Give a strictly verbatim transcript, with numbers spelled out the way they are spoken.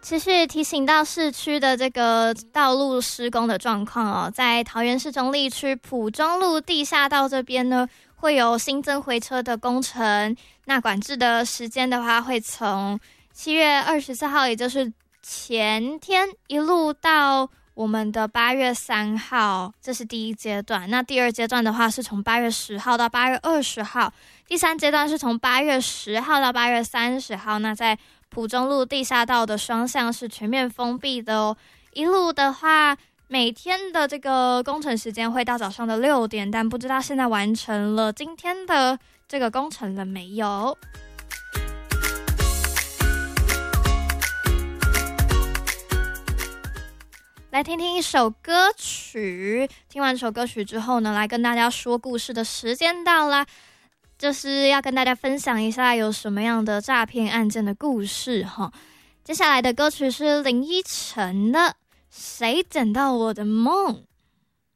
持续提醒到市区的这个道路施工的状况哦，在桃园市中坜区埔中路地下道这边呢，会有新增回车的工程。那管制的时间的话，会从七月二十四号，也就是前天一路到我们的八月三号，这是第一阶段。那第二阶段的话是从八月十号到八月二十号，第三阶段是从八月十号到八月三十号。那在埔中路地下道的双向是全面封闭的哦。一路的话，每天的这个工程时间会到早上的六点，但不知道现在完成了今天的这个工程了没有。来听听一首歌曲，听完这首歌曲之后呢，来跟大家说故事的时间到啦，就是要跟大家分享一下有什么样的诈骗案件的故事哈。接下来的歌曲是林依晨的《谁捡到我的梦》。